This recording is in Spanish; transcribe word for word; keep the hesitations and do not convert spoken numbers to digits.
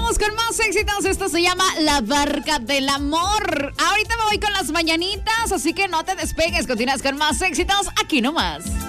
Continuamos con más éxitos. Esto se llama La Barca del Amor. Ahorita me voy con las mañanitas, así que no te despegues. Continúas con más éxitos aquí nomás.